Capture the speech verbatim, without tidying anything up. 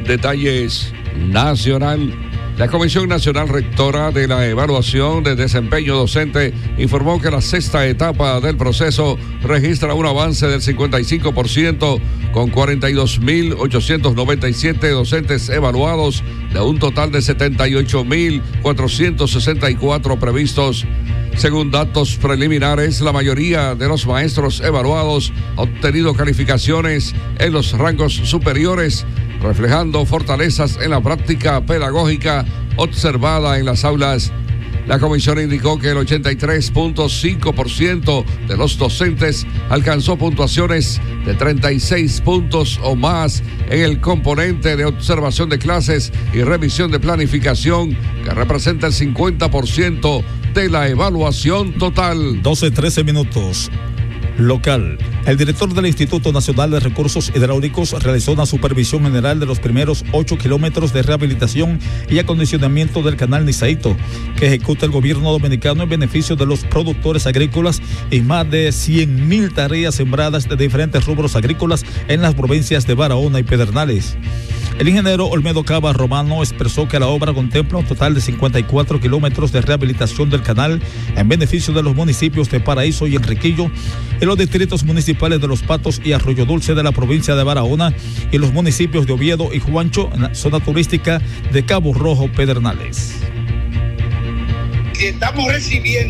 Detalles Nacional. La Comisión Nacional Rectora de la Evaluación de Desempeño Docente informó que la sexta etapa del proceso registra un avance del cincuenta y cinco por ciento con cuarenta y dos mil ochocientos noventa y siete docentes evaluados de un total de setenta y ocho mil cuatrocientos sesenta y cuatro previstos. Según datos preliminares, la mayoría de los maestros evaluados ha obtenido calificaciones en los rangos superiores, reflejando fortalezas en la práctica pedagógica observada en las aulas. La comisión indicó que el ochenta y tres punto cinco por ciento de los docentes alcanzó puntuaciones de treinta y seis puntos o más en el componente de observación de clases y revisión de planificación, que representa el cincuenta por ciento de la evaluación total. doce trece minutos. Local. El director del Instituto Nacional de Recursos Hidráulicos realizó una supervisión general de los primeros ocho kilómetros de rehabilitación y acondicionamiento del canal Nizaito, que ejecuta el gobierno dominicano en beneficio de los productores agrícolas, y más de cien mil tareas sembradas de diferentes rubros agrícolas en las provincias de Barahona y Pedernales. El ingeniero Olmedo Cava Romano expresó que la obra contempla un total de cincuenta y cuatro kilómetros de rehabilitación del canal en beneficio de los municipios de Paraíso y Enriquillo, y los distritos municipales de Los Patos y Arroyo Dulce de la provincia de Barahona, y los municipios de Oviedo y Juancho en la zona turística de Cabo Rojo, Pedernales. Estamos recibiendo